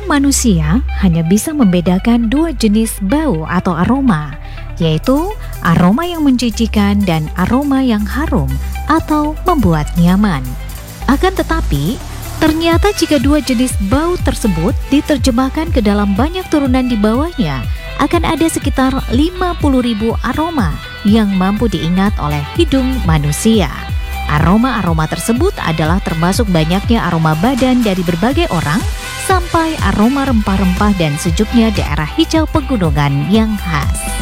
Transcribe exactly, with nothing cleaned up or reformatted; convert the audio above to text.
manusia hanya bisa membedakan dua jenis bau atau aroma, yaitu aroma yang menjijikan dan aroma yang harum atau membuat nyaman. Akan tetapi, ternyata jika dua jenis bau tersebut diterjemahkan ke dalam banyak turunan di bawahnya, akan ada sekitar lima puluh ribu aroma yang mampu diingat oleh hidung manusia. Aroma-aroma tersebut adalah termasuk banyaknya aroma badan dari berbagai orang, sampai aroma rempah-rempah dan sejuknya daerah hijau pegunungan yang khas.